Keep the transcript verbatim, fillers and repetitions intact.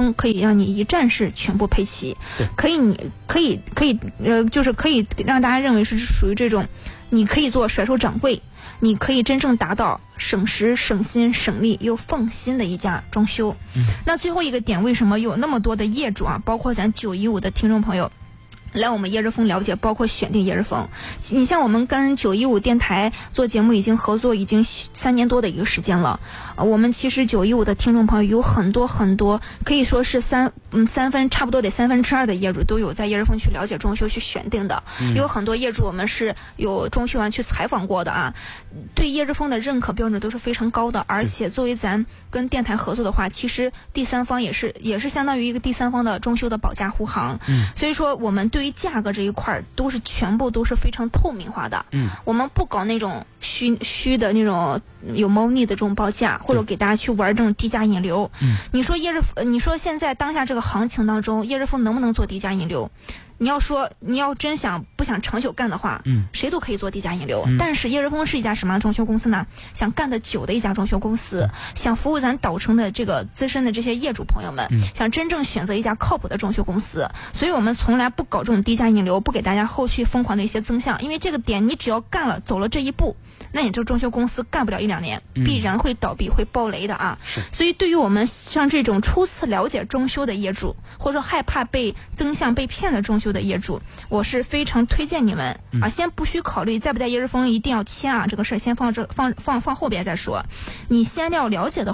风可以让你一站式全部配齐，可以你可以可以呃，就是可以让大家认为是属于这种，你可以做甩手掌柜，你可以真正达到省时省心省力又放心的一家装修。嗯、那最后一个点，为什么有那么多的业主啊，包括咱九一五的听众朋友来我们叶日风了解，包括选定叶日风。你像我们跟九一五电台做节目已经合作已经三年多的一个时间了，呃，我们其实九一五的听众朋友有很多很多，可以说是三嗯三分差不多得三分之二的业主都有在叶日风去了解装修去选定的，嗯、有很多业主我们是有装修完去采访过的啊，对叶日风的认可标准都是非常高的，而且作为咱跟电台合作的话，其实第三方也是也是相当于一个第三方的装修的保驾护航，嗯，所以说我们对于价格这一块都是全部都是非常透明化的，嗯，我们不搞那种虚虚的那种有猫腻的这种报价，或者给大家去玩这种低价引流。嗯，你说叶日你说现在当下这个行情当中，叶日风能不能做低价引流？你要说你要真想不想长久干的话，嗯，谁都可以做低价引流。嗯、但是叶日风是一家什么样的装修公司呢？想干得久的一家装修公司，想服务咱岛城的这个资深的这些业主朋友们，嗯、想真正选择一家靠谱的装修公司。所以我们从来不搞这种低价引流，不给大家后续疯狂的一些增项，因为这个点你只要干了走了这一步，那你这装修公司干不了一两年，必然会倒闭，会爆雷的啊。所以对于我们像这种初次了解装修的业主，或者说害怕被增项被骗的装修的业主，我是非常推荐你们啊，先不需考虑在不在叶日风一定要签啊，这个事儿先放这放放放后边再说。你先要了解的